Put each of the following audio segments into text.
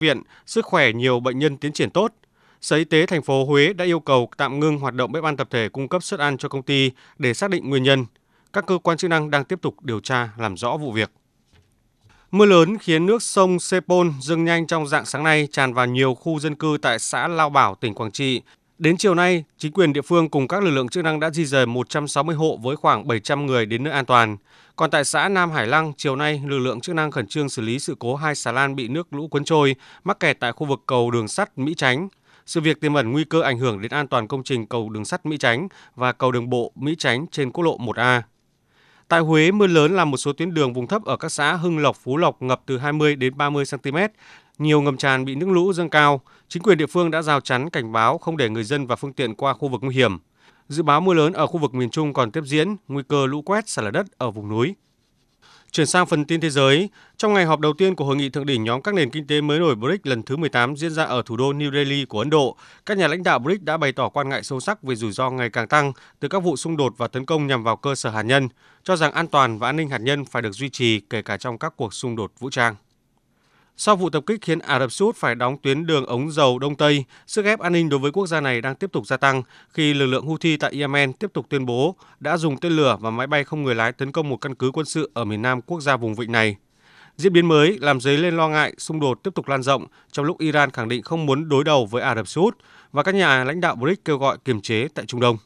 viện, sức khỏe nhiều bệnh nhân tiến triển tốt. Sở Y tế thành phố Huế đã yêu cầu tạm ngưng hoạt động bếp ăn tập thể cung cấp suất ăn cho công ty để xác định nguyên nhân. Các cơ quan chức năng đang tiếp tục điều tra làm rõ vụ việc. Mưa lớn khiến nước sông Sepol dâng nhanh trong rạng sáng nay, tràn vào nhiều khu dân cư tại xã Lao Bảo, tỉnh Quảng Trị. Đến chiều nay, chính quyền địa phương cùng các lực lượng chức năng đã di dời 160 hộ với khoảng 700 người đến nơi an toàn. Còn tại xã Nam Hải Lăng, chiều nay, lực lượng chức năng khẩn trương xử lý sự cố 2 xà lan bị nước lũ cuốn trôi, mắc kẹt tại khu vực cầu đường sắt Mỹ Chánh. Sự việc tiềm ẩn nguy cơ ảnh hưởng đến an toàn công trình cầu đường sắt Mỹ Chánh và cầu đường bộ Mỹ Chánh trên quốc lộ 1A. Tại Huế, mưa lớn làm một số tuyến đường vùng thấp ở các xã Hưng Lộc, Phú Lộc ngập từ 20 đến 30 cm. Nhiều ngầm tràn bị nước lũ dâng cao. Chính quyền địa phương đã rào chắn cảnh báo không để người dân và phương tiện qua khu vực nguy hiểm. Dự báo mưa lớn ở khu vực miền Trung còn tiếp diễn, nguy cơ lũ quét, sạt lở đất ở vùng núi. Chuyển sang phần tin thế giới, trong ngày họp đầu tiên của Hội nghị thượng đỉnh nhóm các nền kinh tế mới nổi BRICS lần thứ 18 diễn ra ở thủ đô New Delhi của Ấn Độ, các nhà lãnh đạo BRICS đã bày tỏ quan ngại sâu sắc về rủi ro ngày càng tăng từ các vụ xung đột và tấn công nhằm vào cơ sở hạt nhân, cho rằng an toàn và an ninh hạt nhân phải được duy trì kể cả trong các cuộc xung đột vũ trang. Sau vụ tập kích khiến Ả Rập Xê Út phải đóng tuyến đường ống dầu Đông Tây, sức ép an ninh đối với quốc gia này đang tiếp tục gia tăng khi lực lượng Houthi tại Yemen tiếp tục tuyên bố đã dùng tên lửa và máy bay không người lái tấn công một căn cứ quân sự ở miền nam quốc gia vùng vịnh này. Diễn biến mới làm dấy lên lo ngại xung đột tiếp tục lan rộng trong lúc Iran khẳng định không muốn đối đầu với Ả Rập Xê Út và các nhà lãnh đạo BRICS kêu gọi kiềm chế tại Trung Đông.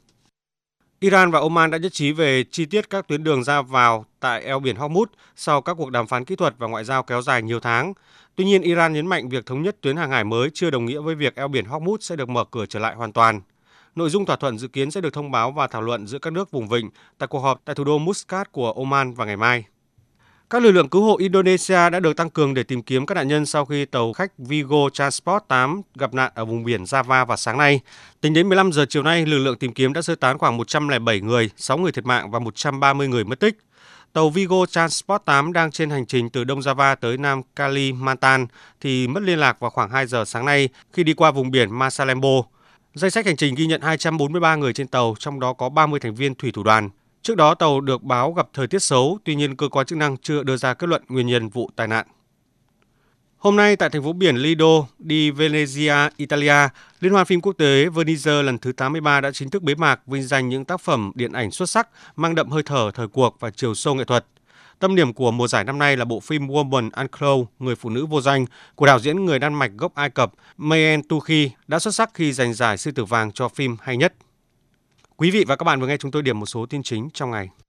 Iran và Oman đã nhất trí về chi tiết các tuyến đường ra vào tại eo biển Hormuz sau các cuộc đàm phán kỹ thuật và ngoại giao kéo dài nhiều tháng. Tuy nhiên, Iran nhấn mạnh việc thống nhất tuyến hàng hải mới chưa đồng nghĩa với việc eo biển Hormuz sẽ được mở cửa trở lại hoàn toàn. Nội dung thỏa thuận dự kiến sẽ được thông báo và thảo luận giữa các nước vùng vịnh tại cuộc họp tại thủ đô Muscat của Oman vào ngày mai. Các lực lượng cứu hộ Indonesia đã được tăng cường để tìm kiếm các nạn nhân sau khi tàu khách Vigo Transport 8 gặp nạn ở vùng biển Java vào sáng nay. Tính đến 15 giờ chiều nay, lực lượng tìm kiếm đã sơ tán khoảng 107 người, 6 người thiệt mạng và 130 người mất tích. Tàu Vigo Transport 8 đang trên hành trình từ Đông Java tới Nam Kalimantan thì mất liên lạc vào khoảng 2 giờ sáng nay khi đi qua vùng biển Masalembo. Danh sách hành trình ghi nhận 243 người trên tàu, trong đó có 30 thành viên thủy thủ đoàn. Trước đó, tàu được báo gặp thời tiết xấu, tuy nhiên cơ quan chức năng chưa đưa ra kết luận nguyên nhân vụ tai nạn. Hôm nay, tại thành phố biển Lido di Venezia, Italia, Liên hoan phim quốc tế Venice lần thứ 83 đã chính thức bế mạc vinh danh những tác phẩm điện ảnh xuất sắc, mang đậm hơi thở thời cuộc và chiều sâu nghệ thuật. Tâm điểm của mùa giải năm nay là bộ phim Woman Unclothed, Người phụ nữ vô danh, của đạo diễn người Đan Mạch gốc Ai Cập Mayen Tuki đã xuất sắc khi giành giải Sư tử vàng cho phim hay nhất. Quý vị và các bạn vừa nghe chúng tôi điểm một số tin chính trong ngày.